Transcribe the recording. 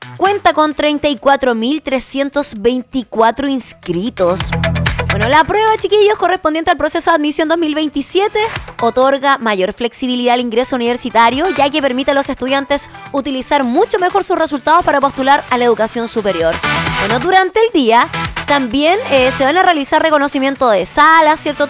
cuenta con 34.324 inscritos. Bueno, la prueba, chiquillos, correspondiente al proceso de admisión 2027, otorga mayor flexibilidad al ingreso universitario, ya que permite a los estudiantes utilizar mucho mejor sus resultados para postular a la educación superior. Bueno, durante el día también se van a realizar reconocimiento de salas, ¿cierto?